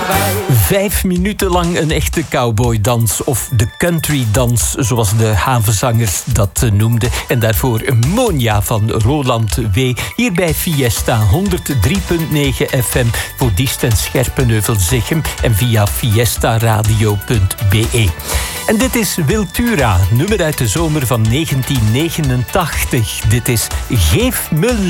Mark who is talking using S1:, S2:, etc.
S1: 5 minuten lang een echte cowboydans, of de countrydans, zoals de havenzangers dat noemden. En daarvoor Monia van Roland W. Hier bij Fiesta 103.9 FM voor Diest en Scherpenheuvel-Zichem en via fiestaradio.be. En dit is Wiltura, nummer uit de zomer van 1989. Dit is Geef me